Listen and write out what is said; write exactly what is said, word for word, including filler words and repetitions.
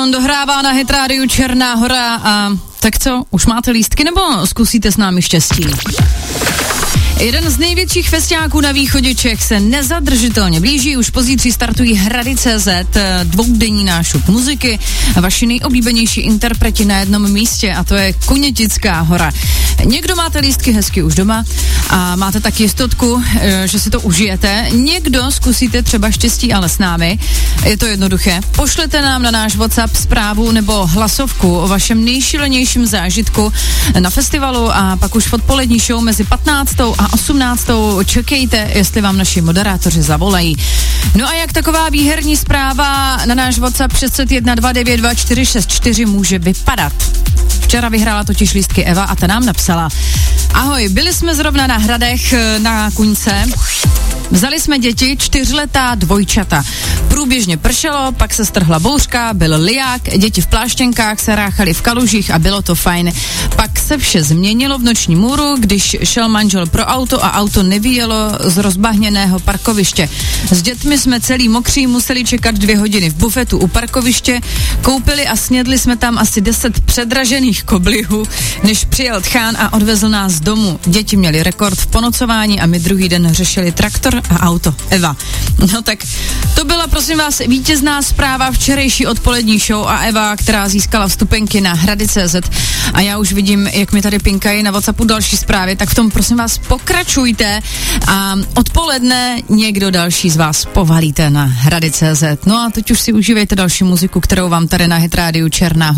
John dohrává na Hit rádiu Černá Hora a tak co, už máte lístky nebo zkusíte s námi štěstí? Jeden z největších festiáků na východě Čech se nezadržitelně blíží, už pozítří startují Hrady tečka cé zet, dvoudenní nášup muziky a vaši nejoblíbenější interpreti na jednom místě a to je Konětická hora. Někdo máte lístky hezky už doma a máte tak jistotku, že si to užijete. Někdo zkusíte třeba štěstí, ale s námi. Je to jednoduché. Pošlete nám na náš WhatsApp zprávu nebo hlasovku o vašem nejšilenějším zážitku na festivalu a pak už v odpolední show mezi patnáctou a osmnáctou čekejte, jestli vám naši moderátoři zavolají. No a jak taková výherní zpráva na náš WhatsApp šest set jedna dva devět dva čtyři šest čtyři může vypadat? Včera vyhrála totiž lístky Eva a ta nám napsala: ahoj, byli jsme zrovna na Hradech na Kuňce. Vzali jsme děti, čtyřletá dvojčata. Průběžně pršelo, pak se strhla bouřka, byl liják, děti v pláštěnkách se ráchali v kalužích a bylo to fajn. Pak se vše změnilo v noční můru, když šel manžel pro auto a auto nevyjelo z rozbahněného parkoviště. S dětmi jsme celý mokří museli čekat dvě hodiny v bufetu u parkoviště, koupili a snědli jsme tam asi deset předražených koblihů, než přijel tchán a odvezl nás domů. Děti měli rekord v ponocování a my druhý den řešili traktor a auto. Eva. No tak to byla, prosím vás, vítězná zpráva včerejší odpolední show a Eva, která získala vstupenky na Hrady tečka cé zet a já už vidím, jak mi tady pinkají na WhatsAppu další zprávy, tak v tom prosím vás pokračujte a odpoledne někdo další z vás povalíte na Hrady tečka cé zet. No a teď už si užívejte další muziku, kterou vám tady na Hit rádiu Černá